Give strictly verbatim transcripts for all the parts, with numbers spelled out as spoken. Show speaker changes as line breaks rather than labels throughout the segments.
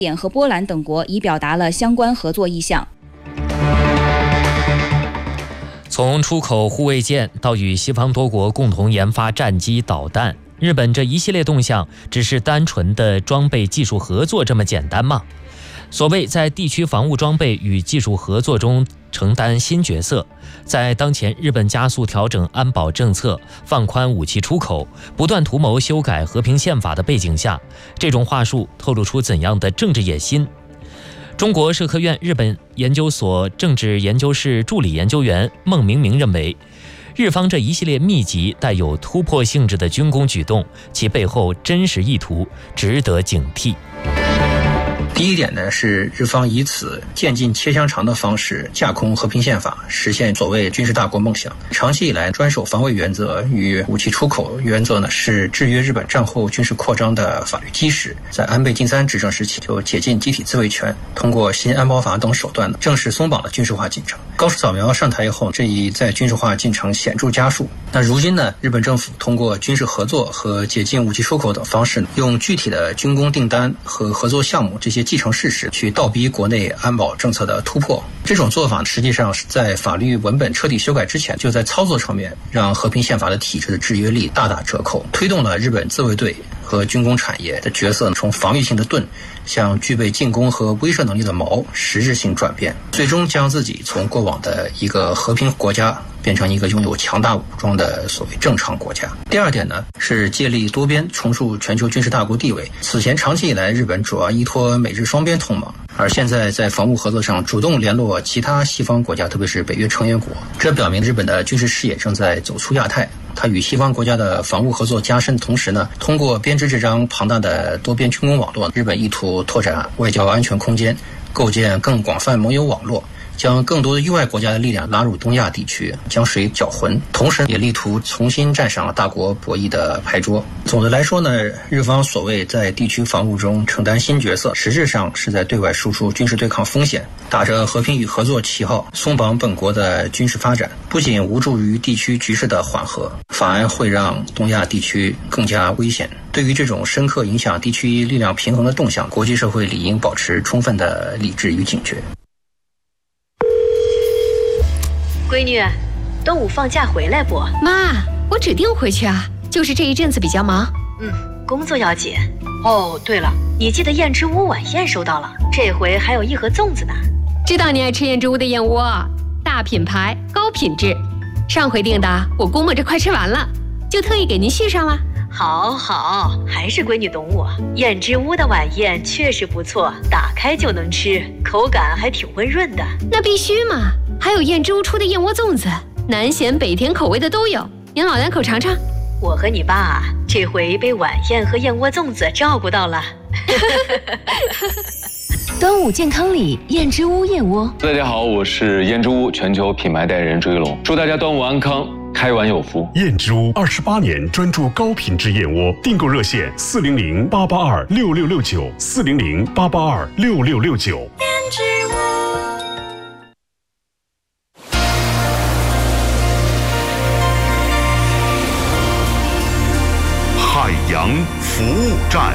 典和波兰等国已表达了相关合作意向。
从出口护卫舰到与西方多国共同研发战机导弹，日本这一系列动向只是单纯的装备技术合作这么简单吗？所谓在地区防务装备与技术合作中承担新角色，在当前日本加速调整安保政策、放宽武器出口、不断图谋修改和平宪法的背景下，这种话术透露出怎样的政治野心？中国社科院日本研究所政治研究室助理研究员孟明明认为，日方这一系列密集带有突破性质的军工举动，其背后真实意图值得警惕。
第一点呢，是日方以此渐进切香肠的方式架空和平宪法，实现所谓军事大国梦想。长期以来，专守防卫原则与武器出口原则呢，是制约日本战后军事扩张的法律基石。在安倍晋三执政时期，就解禁集体自卫权，通过新安保法等手段呢，正式松绑了军事化进程。高市早苗上台以后，这一在军事化进程显著加速。那如今呢，日本政府通过军事合作和解禁武器出口等方式，用具体的军工订单和合作项目这些既成事实去倒逼国内安保政策的突破。这种做法实际上是在法律文本彻底修改之前，就在操作层面让和平宪法的体制的制约力大打折扣，推动了日本自卫队和军工产业的角色从防御性的盾向具备进攻和威慑能力的矛实质性转变，最终将自己从过往的一个和平国家变成一个拥有强大武装的所谓正常国家。第二点呢，是借力多边重塑全球军事大国地位。此前长期以来，日本主要依托美日双边同盟，而现在在防务合作上主动联络其他西方国家，特别是北约成员国，这表明日本的军事视野正在走出亚太。它与西方国家的防务合作加深的同时呢，通过编织这张庞大的多边军工网络，日本意图拓展外交安全空间，构建更广泛盟友网络，将更多的域外国家的力量拉入东亚地区，将水搅浑，同时也力图重新站上大国博弈的牌桌。总的来说呢，日方所谓在地区防务中承担新角色，实质上是在对外输出军事对抗风险，打着和平与合作旗号松绑本国的军事发展，不仅无助于地区局势的缓和，反而会让东亚地区更加危险。对于这种深刻影响地区力量平衡的动向，国际社会理应保持充分的理智与警觉。
闺女，端午放假回来不？
妈，我指定回去啊，就是这一阵子比较忙。
嗯，工作要紧。哦，对了，你寄的燕之屋晚宴收到了，这回还有一盒粽子呢。
知道你爱吃燕之屋的燕窝，大品牌高品质。上回订的我估摸着快吃完了，就特意给您续上了。
好好，还是闺女懂我。燕之屋的晚宴确实不错，打开就能吃，口感还挺温润的。
那必须嘛，还有燕之屋出的燕窝粽子，南咸北甜口味的都有，您老两口尝尝。
我和你爸这回被晚宴和燕窝粽子照顾到了。
端午健康礼，燕之屋燕窝。
大家好，我是燕之屋全球品牌代言人朱一龙，祝大家端午安康，开碗有福。
燕之屋二十八年专注高品质燕窝，订购热线四零零八八二六六六九四零零八八二六六六九。
燕之屋。
海洋服务站。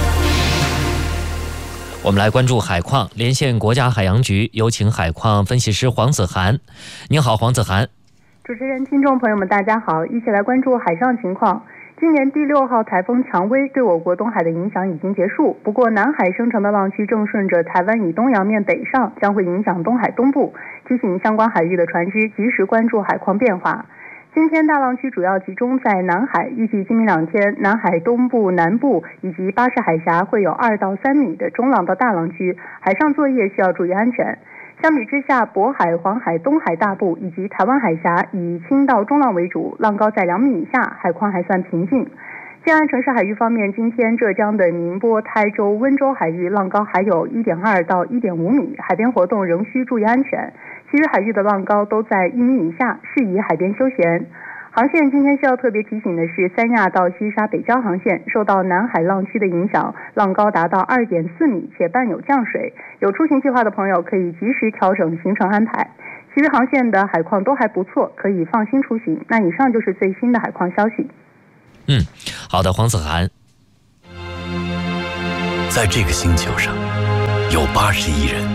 我们来关注海况，连线国家海洋局，有请海况分析师黄子涵。您好，黄子涵。
主持人、听众朋友们，大家好，一起来关注海上情况。今年第六号台风蔷薇对我国东海的影响已经结束，不过南海生成的浪区正顺着台湾以东洋面北上，将会影响东海东部，提醒相关海域的船只及时关注海况变化。今天大浪区主要集中在南海，预计今明两天南海东部、南部以及巴士海峡会有二到三米的中浪到大浪区，海上作业需要注意安全。相比之下，渤海、黄海、东海大部以及台湾海峡以轻到中浪为主，浪高在两米以下，海况还算平静。近岸城市海域方面，今天浙江的宁波、台州、温州海域浪高还有 一点二到一点五米，海边活动仍需注意安全。其余海域的浪高都在一米以下，适宜海边休闲。航线今天需要特别提醒的是，三亚到西沙北礁航线受到南海浪区的影响，浪高达到 二点四米，且伴有降水。有出行计划的朋友可以及时调整行程安排。其余航线的海况都还不错，可以放心出行。那以上就是最新的海况消息。
嗯，好的，黄子涵。
在这个星球上， 有八十亿人。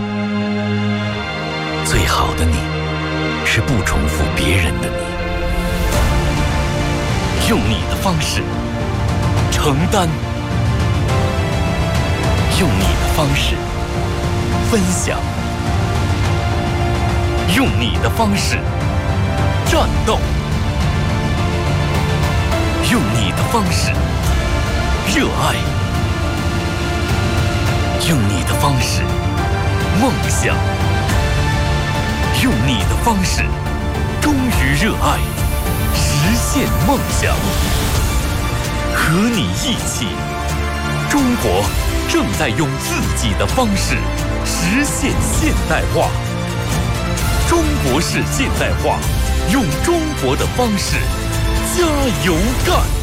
最好的你，是不重复别人的你。用你的方式承担，用你的方式分享，用你的方式战斗，用你的方式热爱，用你的方式梦想，用你的方式忠于热爱，实现梦想。和你一起，中国正在用自己的方式实现现代化。中国式现代化，用中国的方式加油干！